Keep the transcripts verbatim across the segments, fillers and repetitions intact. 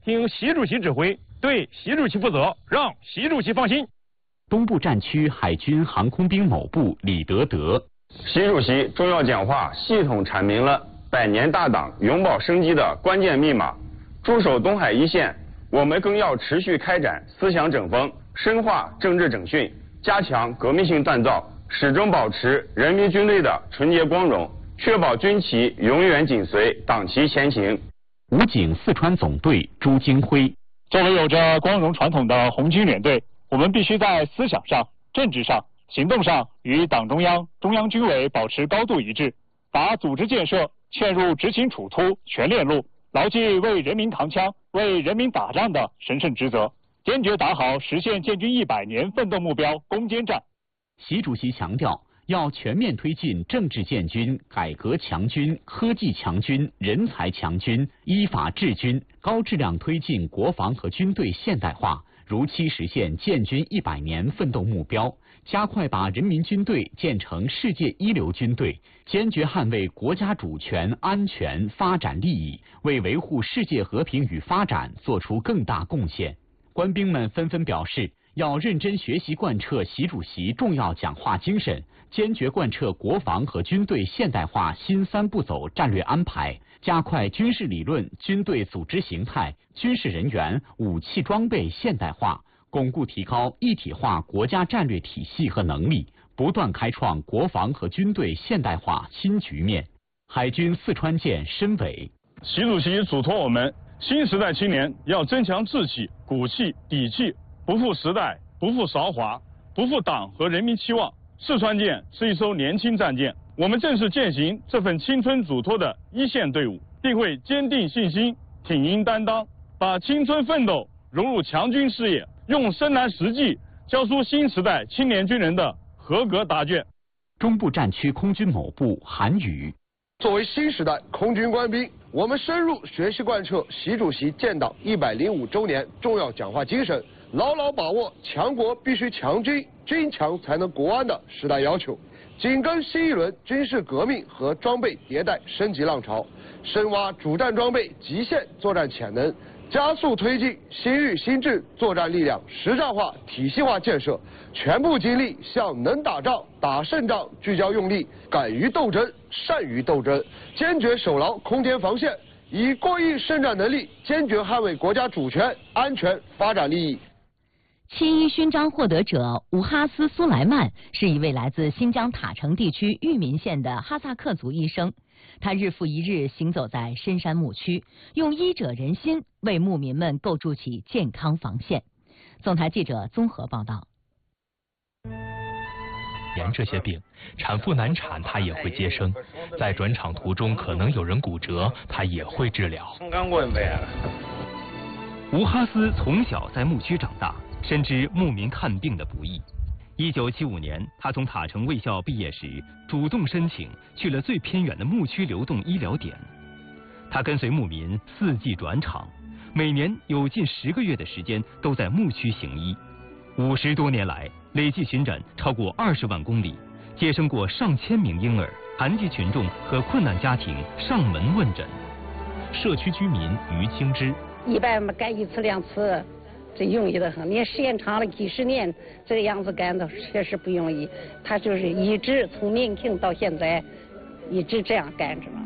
听由习主席指挥，对习主席负责，让习主席放心。 东部战区海军航空兵某部李德德， 习主席重要讲话系统阐明了百年大党永葆生机的关键密码。驻守东海一线，我们更要持续开展思想整风，深化政治整训，加强革命性锻造，始终保持人民军队的纯洁光荣，确保军旗永远紧随党旗前行。 武警四川总队朱金辉， 作为有着光荣传统的红军联队，我们必须在思想上、政治上、行动上与党中央、中央军委保持高度一致，把组织建设嵌入执行处突全链路，牢记为人民扛枪、为人民打仗的神圣职责，坚决打好实现建军一百年奋斗目标攻坚战。 习主席强调，要全面推进政治建军、改革强军、科技强军、人才强军、依法治军，高质量推进国防和军队现代化，如期实现建军一百年奋斗目标，加快把人民军队建成世界一流军队，坚决捍卫国家主权、安全、发展利益，为维护世界和平与发展做出更大贡献。官兵们纷纷表示，要认真学习贯彻习主席重要讲话精神，坚决贯彻国防和军队现代化新三步走战略安排，加快军事理论、军队组织形态、军事人员、武器装备现代化，巩固提高一体化国家战略体系和能力，不断开创国防和军队现代化新局面。海军四川舰申伟， 习主席嘱托我们，新时代青年要增强志气、骨气、底气，不负时代，不负韶华，不负党和人民期望。四川舰是一艘年轻战舰，我们正是践行这份青春嘱托的一线队伍，定会坚定信心，挺膺担当，把青春奋斗融入强军事业，用深蓝实际教出新时代青年军人的合格答卷。 中部战区空军某部韩宇， 作为新时代空军官兵，我们深入学习贯彻习主席建党一百零五周年重要讲话精神，牢牢把握强国必须强军，军强才能国安的时代要求，紧跟新一轮军事革命和装备迭代升级浪潮，深挖主战装备极限作战潜能，加速推进新域新制作战力量实战化体系化建设，全部精力向能打仗、打胜仗聚焦用力，敢于斗争、善于斗争，坚决守牢空间防线，以过硬胜战能力坚决捍卫国家主权、安全、发展利益。 七一勋章获得者吴哈斯·苏莱曼是一位来自新疆塔城地区玉民县的哈萨克族医生，他日复一日行走在深山牧区，用医者仁心为牧民们构筑起健康防线。总台记者综合报道。 连这些病，产妇难产他也会接生，在转场途中可能有人骨折，他也会治疗。吴哈斯从小在牧区长大，深知牧民看病的不易。一九七五年，他从塔城卫校毕业时，主动申请去了最偏远的牧区流动医疗点。他跟随牧民四季转场，每年有近十个月的时间都在牧区行医。五十多年来，累计巡诊超过二十万公里，接生过上千名婴儿、残疾群众和困难家庭上门问诊。社区居民于清之， 一般嘛干一次两次，这容易的很。你时间长了几十年，这个样子干的确实不容易。他就是一直从年轻到现在，一直这样干着嘛。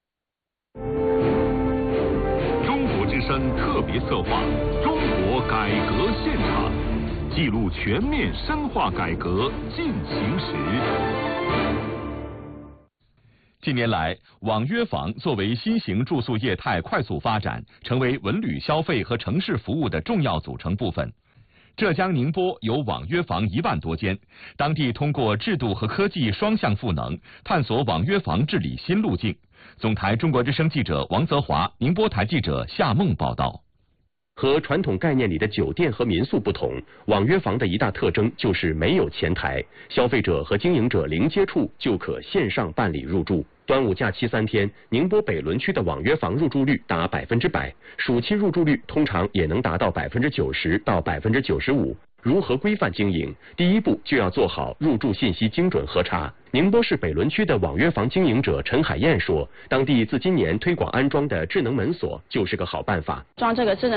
中国之声特别策划《中国改革现场》，记录全面深化改革进行时。近年来，网约房作为新型住宿业态快速发展，成为文旅消费和城市服务的重要组成部分。浙江宁波有网约房一万多间，当地通过制度和科技双向赋能，探索网约房治理新路径。总台中国之声记者王泽华，宁波台记者夏梦报道。 和传统概念里的酒店和民宿不同，网约房的一大特征就是没有前台，消费者和经营者零接触就可线上办理入住。端午假期三天，宁波北仑区的网约房入住率达百分之百，暑期入住率通常也能达到百分之九十到百分之九十五。如何规范经营？第一步就要做好入住信息精准核查。宁波市北仑区的网约房经营者陈海燕说，当地自今年推广安装的智能门锁就是个好办法。 装这个智能